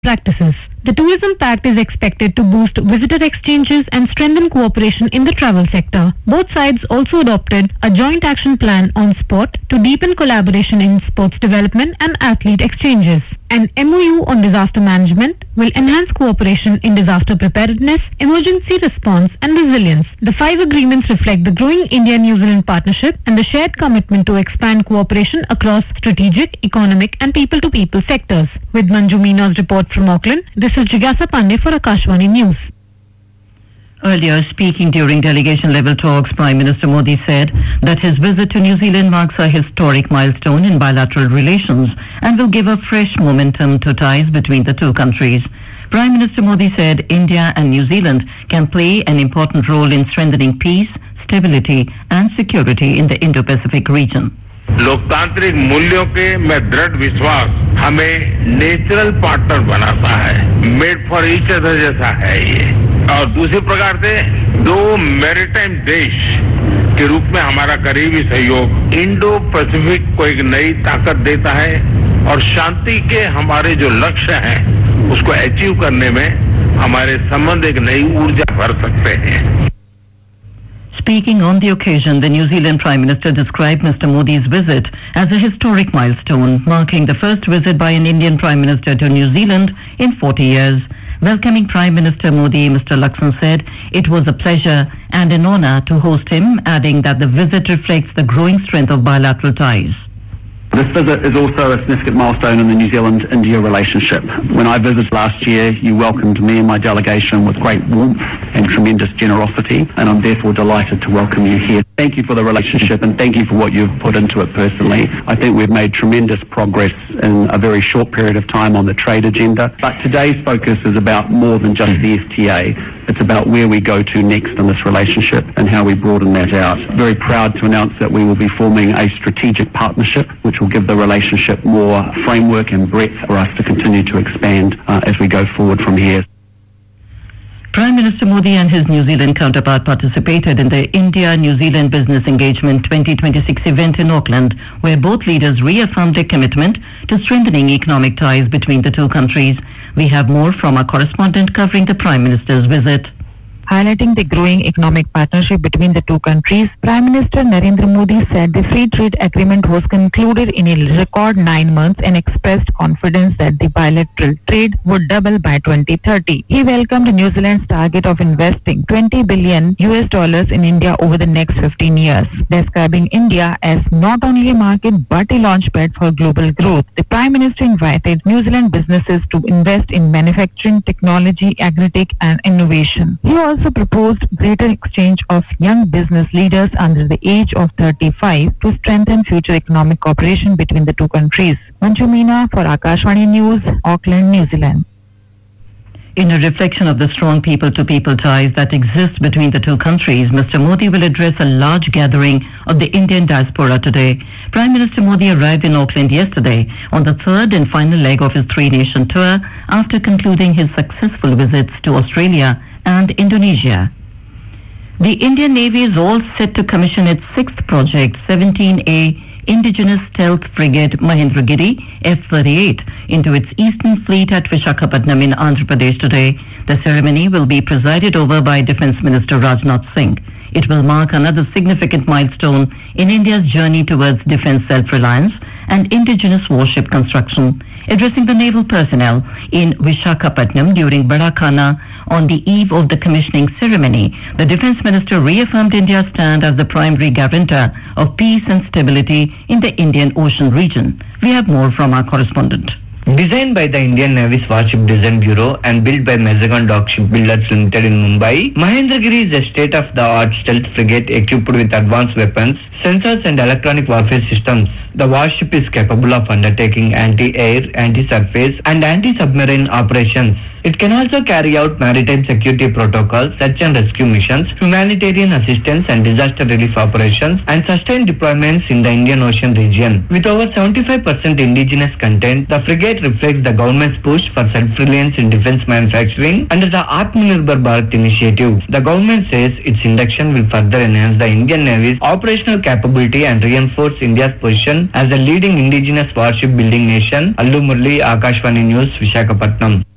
practices. The Tourism Pact is expected to boost visitor exchanges and strengthen cooperation in the travel sector. Both sides also adopted a joint action plan on sport to deepen collaboration in sports development and athlete exchanges. An MOU on disaster management will enhance cooperation in disaster preparedness, emergency response and resilience. The 5 agreements reflect the growing India-New Zealand partnership and the shared commitment to expand cooperation across strategic, economic and people-to-people sectors. With Manju Meena's report from Auckland, this is Jigyasa Pandey for Akashvani News. Earlier, speaking during delegation-level talks, Prime Minister Modi said that his visit to New Zealand marks a historic milestone in bilateral relations and will give a fresh momentum to ties between the two countries. Prime Minister Modi said India and New Zealand can play an important role in strengthening peace, stability and security in the Indo-Pacific region. लोकतांत्रिक मूल्यों के में दृढ़ विश्वास हमें natural partner बनाता है, made for each other जैसा है ये। और दूसरे प्रकार से दो मैरीटाइम देश के रूप में हमारा करीबी सहयोग इंडो पैसिफिक को एक नई ताकत देता है और शांति के हमारे जो लक्ष्य हैं उसको अचीव करने में हमारे संबंध एक नई ऊर्जा भर सकते हैं। Speaking on the occasion, the New Zealand Prime Minister described Mr. Modi's visit as a historic milestone, marking the first visit by an Indian Prime Minister to New Zealand in 40 years. Welcoming Prime Minister Modi, Mr. Laksan said it was a pleasure and an honor to host him, adding that the visit reflects the growing strength of bilateral ties. This visit is also a significant milestone in the New Zealand-India relationship. When I visited last year, you welcomed me and my delegation with great warmth and tremendous generosity, and I'm therefore delighted to welcome you here. Thank you for the relationship and thank you for what you've put into it personally. I think we've made tremendous progress in a very short period of time on the trade agenda, but today's focus is about more than just the FTA. It's about where we go to next in this relationship and how we broaden that out. Very proud to announce that we will be forming a strategic partnership which will give the relationship more framework and breadth for us to continue to expand as we go forward from here. Prime Minister Modi and his New Zealand counterpart participated in the India-New Zealand Business Engagement 2026 event in Auckland, where both leaders reaffirmed their commitment to strengthening economic ties between the two countries. We have more from our correspondent covering the Prime Minister's visit. Highlighting the growing economic partnership between the two countries, Prime Minister Narendra Modi said the free trade agreement was concluded in a record 9 months and expressed confidence that the bilateral trade would double by 2030. He welcomed New Zealand's target of investing $20 billion in India over the next 15 years, describing India as not only a market but a launchpad for global growth. The Prime Minister invited New Zealand businesses to invest in manufacturing, technology, agri-tech and innovation. He also proposed greater exchange of young business leaders under the age of 35 to strengthen future economic cooperation between the two countries. Manju Meena for Akashvani News, Auckland, New Zealand. In a reflection of the strong people-to-people ties that exist between the two countries, Mr. Modi will address a large gathering of the Indian diaspora today. Prime Minister Modi arrived in Auckland yesterday on the third and final leg of his three-nation tour after concluding his successful visits to Australia and Indonesia. The Indian Navy is all set to commission its 6th project, 17A Indigenous Stealth Frigate Mahendragiri F-38 into its Eastern Fleet at Visakhapatnam in Andhra Pradesh today. The ceremony will be presided over by Defence Minister Rajnath Singh. It will mark another significant milestone in India's journey towards defence self-reliance and indigenous warship construction. Addressing the naval personnel in Visakhapatnam during Badakhana on the eve of the commissioning ceremony, the Defence Minister reaffirmed India's stand as the primary guarantor of peace and stability in the Indian Ocean region. We have more from our correspondent. Designed by the Indian Navy's Warship Design Bureau and built by Mazagon Dock Shipbuilders Limited in Mumbai, Mahendragiri is a state-of-the-art stealth frigate equipped with advanced weapons, sensors and electronic warfare systems. The warship is capable of undertaking anti-air, anti-surface and anti-submarine operations. It can also carry out maritime security protocols, search and rescue missions, humanitarian assistance and disaster relief operations, and sustained deployments in the Indian Ocean region. With over 75% indigenous content, the frigate reflects the government's push for self-reliance in defense manufacturing under the Atmanirbhar Bharat initiative. The government says its induction will further enhance the Indian Navy's operational capability and reinforce India's position as a leading indigenous warship building nation. Allu Murli, Akashvani News, Visakhapatnam.